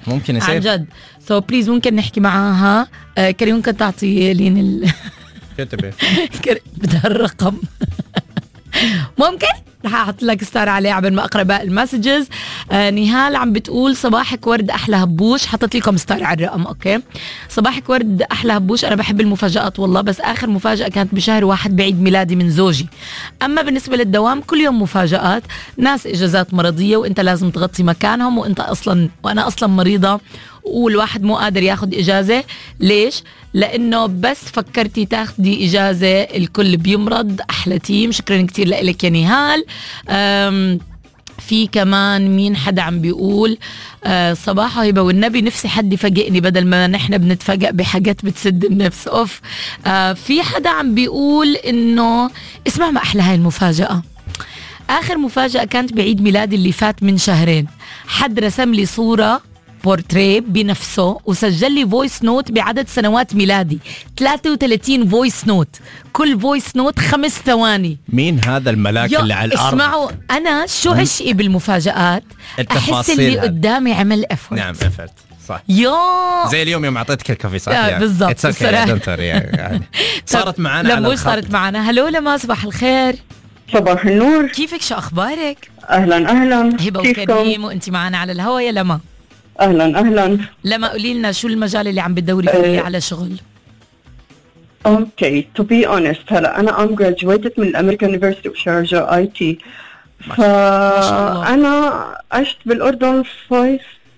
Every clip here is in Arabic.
ممكن يصير عن جد. سو بليز ممكن نحكي معاها. كريم ممكن تعطي لين كتبه بدها الرقم. ممكن رح احط لك ستار عليه عبال ما اقرا باقي المسجز. نهال عم بتقول صباحك ورد احلى هبوش، حطت لكم ستار على الرقم. اوكي صباحك ورد احلى هبوش، انا بحب المفاجآت والله، بس اخر مفاجأة كانت بشهر 1 بعيد ميلادي من زوجي. اما بالنسبة للدوام كل يوم مفاجآت، ناس اجازات مرضية وانت لازم تغطي مكانهم، وانا اصلا مريضة والواحد مو قادر ياخد اجازة. ليش؟ لانه بس فكرتي تاخدي اجازة الكل بيمرض. احلى تيم، شكرا كتير لك يا نهال. في كمان مين حدا عم بيقول صباح هبة والنبي نفسي حد يفاجئني بدل ما نحن بنتفاجئ بحاجات بتسد النفس. اوف. في حدا عم بيقول انه اسمع ما احلى هاي المفاجأة. اخر مفاجأة كانت بعيد ميلادي اللي فات من شهرين، حد رسم لي صورة بورتريه بنفسه وسجل لي فويس نوت بعدد سنوات ميلادي، 33 فويس نوت، كل فويس نوت 5 ثواني. مين هذا الملاك اللي على الأرض؟ اسمعوا أنا شو عشقي بالمفاجآت، أحس اللي قدامي عمل أفورت. نعم أفورت صح. زي اليوم يوم أعطيتك الكافي صح يعني بالضبط يعني. صارت معنا لا مش صارت معنا. هلو لما صباح الخير. صباح النور، كيفك شو أخبارك؟ أهلا هبة وكريم وأنت معنا على الهوا يا لما. أهلا لما قولي لنا شو المجال اللي عم بتدوري فيه على شغل؟ اوكي to be honest هلا أنا I'm graduated من الأمريكان يونيفرسيتي بشارجة IT. فأنا عشت بالأردن 5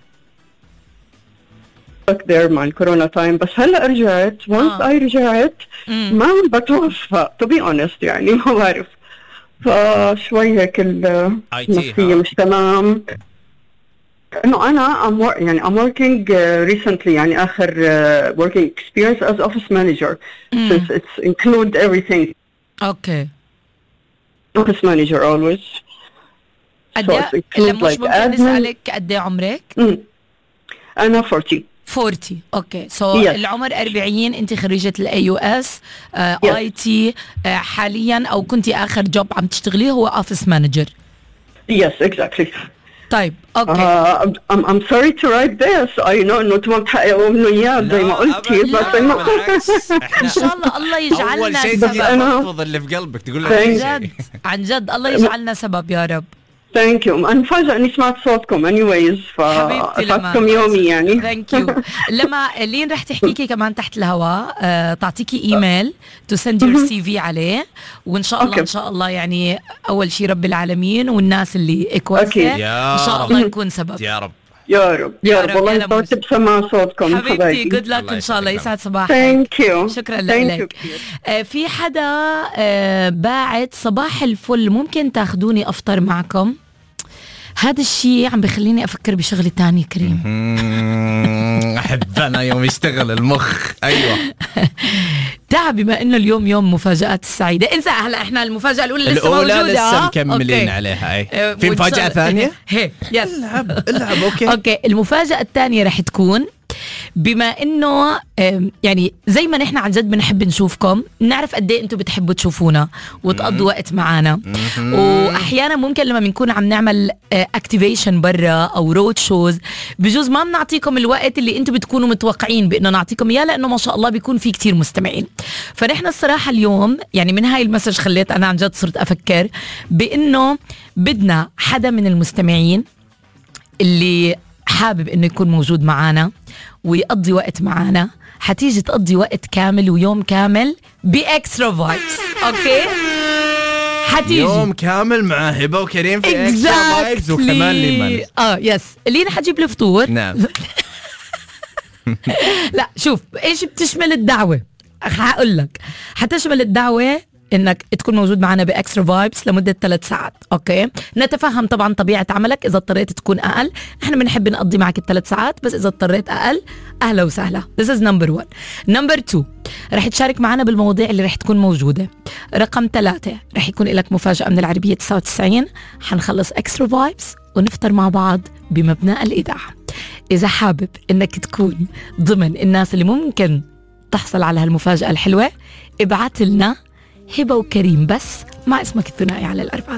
there مع الكورونا تايم، بس هلا رجعت. once I رجعت ما بتوفق to be honest يعني ما بعرف، فشوي هيك النفسية مش تمام. إنه أنا I'm working recently يعني آخر working experience as office manager since it's include everything. Okay. Office manager always. لما مش ممكن نسألك قد إيه عمرك؟ أنا 40. اوكي العمر 40. انت خريجة الAUS IT حاليا، او كنتي اخر جوب عم تشتغليه هو اوفيس مانجر؟ Yes exactly. طيب اوكي. I'm sorry to write this. I know انه انتم بتحققوا منه اياه زي ما قلتي، بس انه ان شاء الله يجعلنا اول شيء تفضل اللي في قلبك تقول لك عن جد الله يجعلنا سبب يا رب. ثانك يو. أنا مفاجأة إني سمعت صوتكم anyways، فأسعدكم يومي يعني. ثانك يو. لما لين رح تحكيكي كمان تحت الهواء تعطيكي إيميل to send your CV عليه، وإن شاء الله إن شاء الله يعني أول شيء رب العالمين والناس اللي إكواسة إن شاء الله يكون سبب. يا رب والله يسعدك بسمع صوتكم حبيبتي. جود لك إن شاء الله، يسعد صباحك. ثانك يو. شكرا لك. في حدا باعت صباح الفل، ممكن تاخدوني أفطر معكم؟ هذا الشيء عم بخليني أفكر بشغلة تانية كريم. أحب أنا يوم يشتغل المخ. أيوة تعب بما إنه اليوم يوم مفاجآت السعيدة. انسى هلا إحنا المفاجأة الأولى لسه موجودة، لسه مكملين عليها. في مفاجأة ثانية. يس العب أوكي. المفاجأة الثانية رح تكون بما انه يعني زي ما نحن عن جد بنحب نشوفكم، نعرف قد ايه انتم بتحبوا تشوفونا وتقضوا وقت معنا، واحيانا ممكن لما بنكون عم نعمل اكتيفيشن برا او رود شوز بجوز ما بنعطيكم الوقت اللي انتم بتكونوا متوقعين بانه نعطيكم اياه، لانه ما شاء الله بيكون في كتير مستمعين. فنحن الصراحه اليوم يعني من هاي المسج خليت انا عن جد صرت افكر بانه بدنا حدا من المستمعين اللي حابب انه يكون موجود معنا ويقضي وقت معنا. حتيجي تقضي وقت كامل ويوم كامل بإكسترا فايبس. اوكي حتيجي يوم كامل مع هبة وكريم في إكسترا فايبس وكمان ليمن. يس اللي حجيب الفطور. نعم. لا شوف ايش بتشمل الدعوة، هقول لك. حتشمل الدعوة انك تكون موجود معنا باكسترا فايبس لمده 3 ساعات. اوكي نتفهم طبعا طبيعه عملك، اذا اضطريت تكون اقل احنا بنحب نقضي معك ال3 ساعات، بس اذا اضطريت اقل اهلا وسهلا. This is number 1. number 2 رح تشارك معنا بالمواضيع اللي رح تكون موجوده. رقم 3 رح يكون لك مفاجاه من العربيه 99. حنخلص اكسترا فايبس ونفطر مع بعض بمبنى الاذاعه. اذا حابب انك تكون ضمن الناس اللي ممكن تحصل على هالمفاجاه الحلوه، ابعت لنا هبة وكريم بس مع اسمك الثنائي على 4